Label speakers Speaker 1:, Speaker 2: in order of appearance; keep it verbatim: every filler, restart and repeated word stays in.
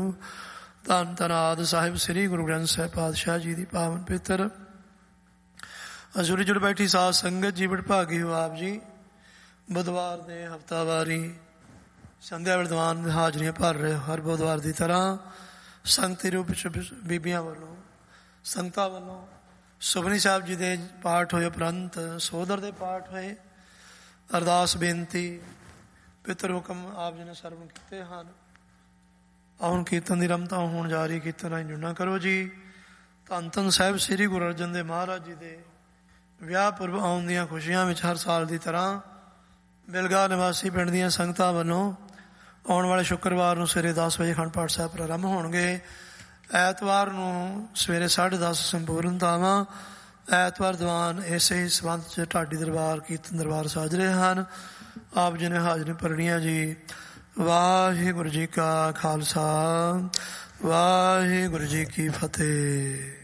Speaker 1: ਧੰਨ ਧੰਨ ਆਦਿ ਸਾਹਿਬ ਸ੍ਰੀ ਗੁਰੂ ਗ੍ਰੰਥ ਸਾਹਿਬ ਪਾਤਸ਼ਾਹ ਜੀ ਦੀ ਪਾਵਨ ਪਿੱਤਰ ਅਜੂਰੀ ਜੁੜ ਬੈਠੀ ਸਾਧ ਸੰਗਤ ਜੀ ਵਡਭਾਗੀ ਹੋ ਆਪ ਜੀ। ਬੁੱਧਵਾਰ ਦੇ ਹਫ਼ਤਾਵਾਰੀ ਸੰਧਿਆ ਵਿਦਵਾਨ ਹਾਜ਼ਰੀਆਂ ਭਰ ਰਹੇ ਹਰ ਬੁੱਧਵਾਰ ਦੀ ਤਰ੍ਹਾਂ ਸੰਗਤੀ ਰੂਪ ਵਿੱਚ ਬੀਬੀਆਂ ਵੱਲੋਂ ਸੰਗਤਾਂ ਵੱਲੋਂ ਸੁਖਮਨੀ ਸਾਹਿਬ ਜੀ ਦੇ ਪਾਠ ਹੋਏ ਉਪਰੰਤ ਸੋਦਰ ਦੇ ਪਾਠ ਹੋਏ। ਅਰਦਾਸ ਬੇਨਤੀ ਪਿੱਤਰ ਹੁਕਮ ਆਪ ਜੀ ਨੇ ਸਰਵਣ ਕੀਤੇ ਹਨ। ਹੁਣ ਕੀਰਤਨ ਦੀ ਰਮਤਾ ਹੋਣ ਜਾ ਰਹੀ। ਕੀਰਤਨ ਰਾਹੀਂ ਜੁੜਨਾ ਕਰੋ ਜੀ। ਧੰਨ ਧੰਨ ਸਾਹਿਬ ਸ੍ਰੀ ਗੁਰੂ ਅਰਜਨ ਦੇਵ ਮਹਾਰਾਜ ਜੀ ਦੇ ਵਿਆਹ ਪੁਰਬ ਆਉਣ ਦੀਆਂ ਖੁਸ਼ੀਆਂ ਵਿੱਚ ਹਰ ਸਾਲ ਦੀ ਤਰ੍ਹਾਂ ਬਿਲਗਾ ਨਿਵਾਸੀ ਪਿੰਡ ਦੀਆਂ ਸੰਗਤਾਂ ਵੱਲੋਂ ਆਉਣ ਵਾਲੇ ਸ਼ੁੱਕਰਵਾਰ ਨੂੰ ਸਵੇਰੇ ਦਸ ਵਜੇ ਅਖੰਡ ਪਾਠ ਸਾਹਿਬ ਪ੍ਰਾਰੰਭ ਹੋਣਗੇ। ਐਤਵਾਰ ਨੂੰ ਸਵੇਰੇ ਸਾਢੇ ਦਸ ਸੰਪੂਰਨਤਾਵਾਂ। ਐਤਵਾਰ ਦੀਵਾਨ ਇਸੇ ਸੰਬੰਧ 'ਚ ਢਾਡੀ ਦਰਬਾਰ ਕੀਰਤਨ ਦਰਬਾਰ ਸਾਜ ਰਹੇ ਹਨ। ਆਪ ਜੀ ਨੇ ਹਾਜ਼ਰੀ ਭਰਨੀਆਂ ਜੀ। ਵਾਹਿਗੁਰੂ ਜੀ ਕਾ ਖਾਲਸਾ ਵਾਹਿਗੁਰੂ ਜੀ ਕੀ ਫਤਿਹ।